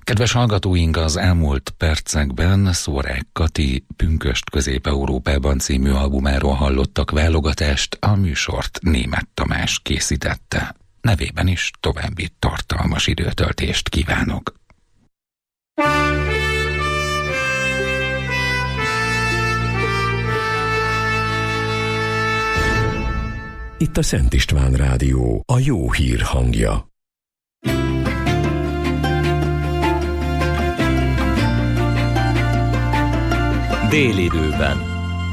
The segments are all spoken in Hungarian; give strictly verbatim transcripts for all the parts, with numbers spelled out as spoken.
Kedves hallgatóink, az elmúlt percekben Szórek Kati Pünkösd Közép-Európában című albumáról hallottak válogatást, a műsort Németh Tamás készítette. Nevében is további tartalmas időtöltést kívánok. Itt a Szent István Rádió, a jó hír hangja. Délidőben.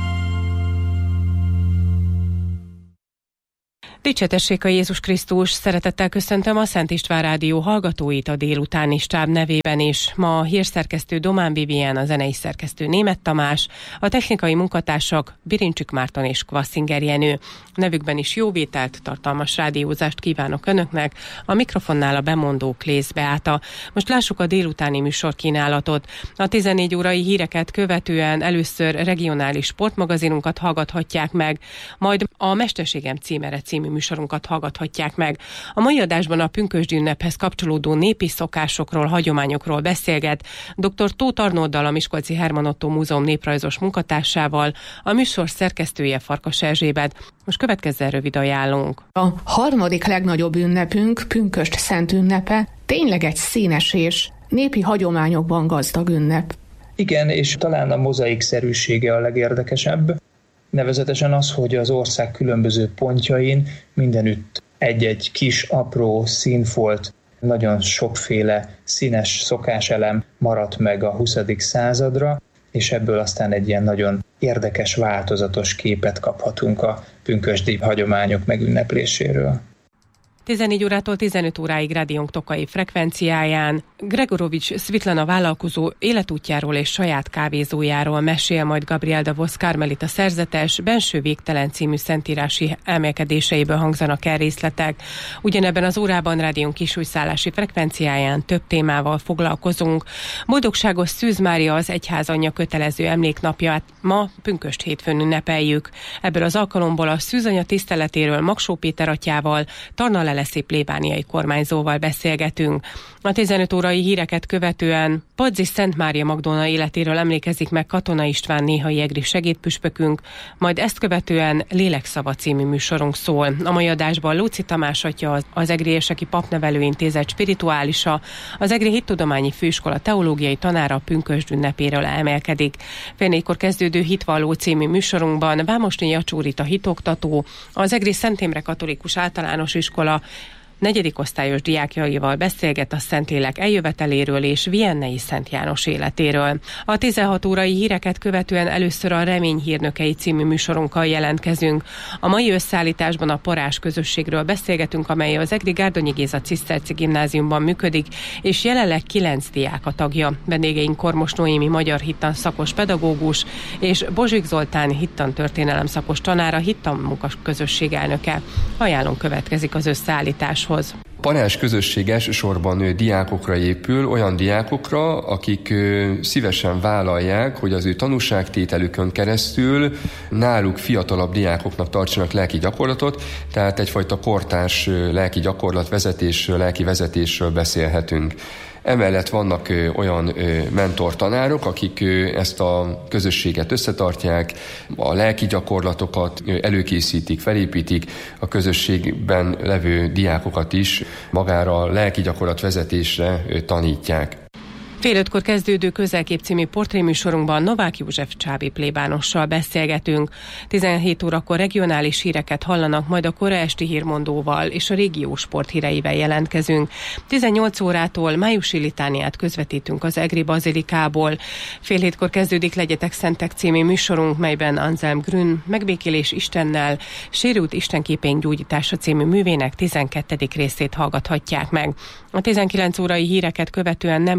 Dicsétessék a Jézus Krisztus, szeretettel köszöntöm a Szent István Rádió hallgatóit a délutáni stáb nevében is. Ma a hírszerkesztő Domán Vivien, a zenei szerkesztő Németh Tamás, a technikai munkatársak Birincsik Márton és Kvasszinger Jenő. Nevükben is jó vételt, tartalmas rádiózást kívánok Önöknek, a mikrofonnál a bemondó Klész Beáta. Most lássuk a délutáni műsorkínálatot. A tizennégy órai híreket követően először regionális sportmagazinunkat hallgathatják meg, majd a Mesterségem címere című műsorunkat hallgathatják meg. A mai adásban a pünkösdi ünnephez kapcsolódó népi szokásokról, hagyományokról beszélget dr. Tóth Arnolddal, a Miskolci Hermann Ottó Múzeum néprajzos munkatársával, a műsor szerkesztője Farkas Erzsébet. Most következzen rövid ajánlónk. A harmadik legnagyobb ünnepünk, Pünkösd Szent ünnepe, tényleg egy színes és népi hagyományokban gazdag ünnep. Igen, és talán a mozaikszerűsége a legérdekesebb. Nevezetesen az, hogy az ország különböző pontjain mindenütt egy-egy kis, apró színfolt, nagyon sokféle színes szokáselem maradt meg a huszadik századra, és ebből aztán egy ilyen nagyon érdekes, változatos képet kaphatunk a pünkösdi hagyományok megünnepléséről. tizennégy órától tizenöt óráig rádiónk tokai frekvenciáján Gregorovics Szvitlana vállalkozó életútjáról és saját kávézójáról mesél majd Gabriel Davosz Karmelita szerzetes Benső végtelen című szentírási elmélkedéseiből hangzanak el részletek. Ugyanebben az órában rádiónk kisújszállási frekvenciáján több témával foglalkozunk. Boldogságos Szűz Mária, az egyházanyja kötelező emléknapját ma pünkösd hétfőn ünnepeljük. Ebből az alkalomból a Szűzanya tiszteletéről Magsó Péter atyával, Tarna Leleszi plébániai kormányzóval beszélgetünk. A tizenöt órai híreket követően Padzis Szent Mária Magdolna életéről emlékezik meg Katona István néhai egri segédpüspökünk, majd ezt követően Lélekszava című műsorunk szól. A mai adásban Lóczy Tamás atya, az Egriéseki Papnevelőintézet spirituálisa, az Egri Hittudományi Főiskola teológiai tanára pünkösd ünnepéről emelkedik. Fél négykor kezdődő Hitvalló című műsorunkban Vámosné Jacsó Rita hitoktató, az Egri Szent Imre Katolikus Általános Iskola negyedik osztályos diákjaival beszélget a Szentlélek eljöveteléről és Viennei Szent János életéről. A tizenhat órai híreket követően először a Remény hírnökei című műsorunkkal jelentkezünk. A mai összeállításban a Parázs közösségről beszélgetünk, amely az Egri Gárdonyi Géza Ciszterci Gimnáziumban működik, és jelenleg kilenc diák a tagja. Vendégeink Kormos Noémi magyar hittan szakos pedagógus és Bozsik Zoltán hittan történelem szakos tanára, hittan munkaközösség elnöke. Ajánlom, következik az összeállítás. Parázs közösség elsősorban diákokra épül, olyan diákokra, akik szívesen vállalják, hogy az ő tanúságtételükön keresztül náluk fiatalabb diákoknak tartsanak lelki gyakorlatot, tehát egyfajta kortárs lelki gyakorlatvezetésről, lelki vezetésről beszélhetünk. Emellett vannak ö, olyan ö, mentortanárok, akik ö, ezt a közösséget összetartják, a lelki gyakorlatokat ö, előkészítik, felépítik, a közösségben levő diákokat is magára a lelki gyakorlat vezetésre ö, tanítják. Fél ötkor kezdődő Közelkép című portréműsorunkban Novák József csábi plébánossal beszélgetünk. tizenhét órakor regionális híreket hallanak, majd a kora esti hírmondóval és a régió sporthíreivel jelentkezünk. tizennyolc órától májusi litániát közvetítünk az Egri Bazilikából. Fél hétkor kezdődik Legyetek Szentek című műsorunk, melyben Anselm Grün Megbékélés Istennel, Sérült Istenképény gyógyítása című művének tizenkettedik részét hallgathatják meg. A tizenkilenc órai híreket követően nem középiskolai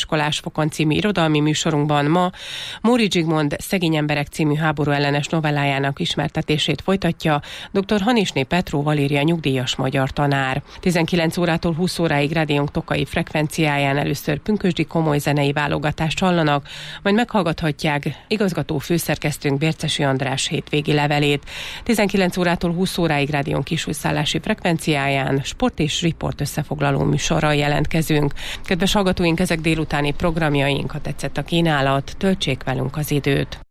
Főiskolásfokon című irodalmi műsorunkban ma Móri Zsigmond Szegény emberek című háború ellenes novellájának ismertetését folytatja dr. Hanisné Petró Valéria nyugdíjas magyar tanár. tizenkilenc órától húsz óráig rádiónk tokai frekvenciáján először pünkösdi komoly zenei válogatást hallanak, majd meghallgathatják igazgató főszerkesztőnk Bércesi András hétvégi levelét. tizenkilenc órától húsz óráig rádiónk kisújszállási frekvenciáján sport és riport összefoglaló műsorral jelentkezünk. Kedves hallgatóink, ezek délutáni programjaink, ha tetszett a kínálat, töltsék velünk az időt.